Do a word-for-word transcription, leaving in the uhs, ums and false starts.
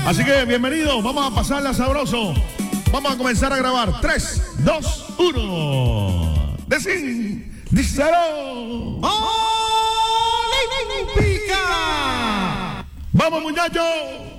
Así que bienvenidos, vamos a pasarla sabroso. Vamos a comenzar a grabar. tres, dos, uno. Decin, díselo. ¡Olímpica! ¡Vamos, muchachos!